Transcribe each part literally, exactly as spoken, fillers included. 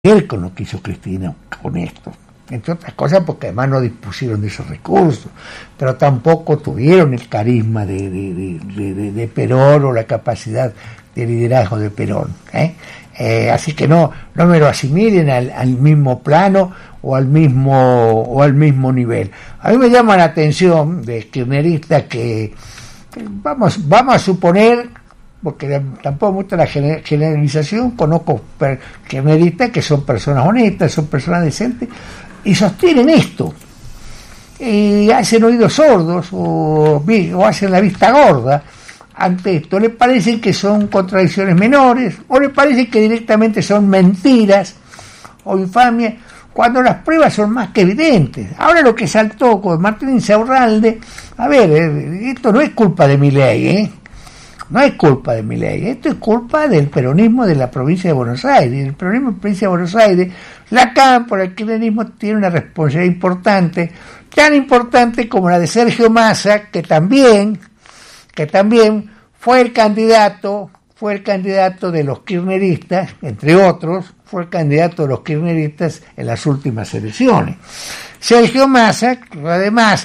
ver con lo que hizo Cristina con esto, entre otras cosas porque además no dispusieron de esos recursos, pero tampoco tuvieron el carisma de, de, de, de, de Perón o la capacidad de liderazgo de Perón, ¿eh? Eh, así que no no me lo asimilen al, al mismo plano o al mismo o al mismo nivel. A mí me llama la atención de kirchneristas que, que vamos vamos a suponer, porque tampoco me gusta la generalización, conozco kirchneristas que son personas honestas, son personas decentes y sostienen esto y hacen oídos sordos o, o hacen la vista gorda ante esto. Le parece que son contradicciones menores o le parece que directamente son mentiras o infamias cuando las pruebas son más que evidentes. Ahora lo que saltó con Martín Insaurralde, a ver, esto no es culpa de Milei, ¿eh? No es culpa de Milei, esto es culpa del peronismo de la provincia de Buenos Aires. El peronismo de la provincia de Buenos Aires, la Cámpora, el kirchnerismo tiene una responsabilidad importante, tan importante como la de Sergio Massa, que también, que también fue el candidato, fue el candidato de los kirchneristas, entre otros, fue el candidato de los kirchneristas en las últimas elecciones. Sergio Massa, además,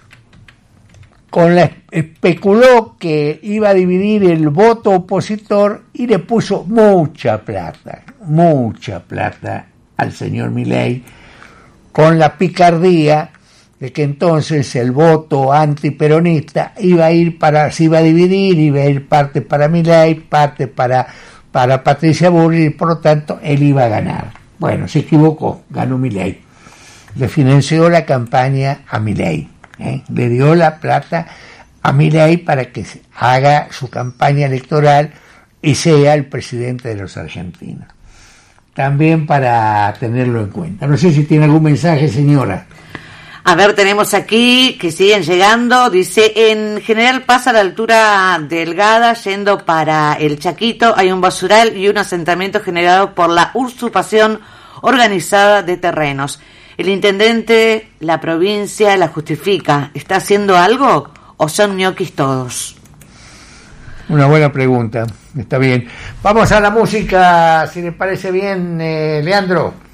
con la especuló que iba a dividir el voto opositor y le puso mucha plata, mucha plata al señor Milei, con la picardía de que entonces el voto antiperonista iba a ir para, se iba a dividir, iba a ir parte para Milei, parte para, para Patricia Bullrich, y por lo tanto él iba a ganar. Bueno, se equivocó, ganó Milei. Le financió la campaña a Milei. ¿Eh? Le dio la plata a Milei para que haga su campaña electoral y sea el presidente de los argentinos. También para tenerlo en cuenta. No sé si tiene algún mensaje, señora. A ver, tenemos aquí que siguen llegando. Dice, en General Paz, a la altura delgada, yendo para el Chaquito, hay un basural y un asentamiento generado por la usurpación organizada de terrenos. ¿El intendente, la provincia, la justifica? ¿Está haciendo algo o son ñoquis todos? Una buena pregunta, está bien. Vamos a la música, si les parece bien, eh, Leandro.